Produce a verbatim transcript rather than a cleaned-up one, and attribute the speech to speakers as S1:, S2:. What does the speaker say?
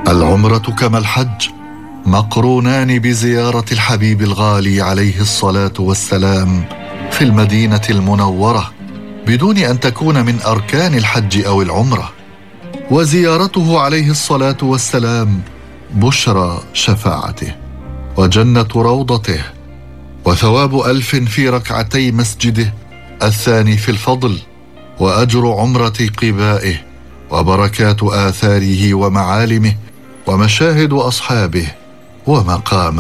S1: العمرة كما الحج مقرونان بزيارة الحبيب الغالي عليه الصلاة والسلام في المدينة المنورة بدون أن تكون من أركان الحج أو العمرة. وزيارته عليه الصلاة والسلام بشرى شفاعته وجنة روضته وثواب ألف في ركعتي مسجده الثاني في الفضل وأجر عمرة قبائه وبركات آثاره ومعالمه ومشاهد أصحابه ومقامه.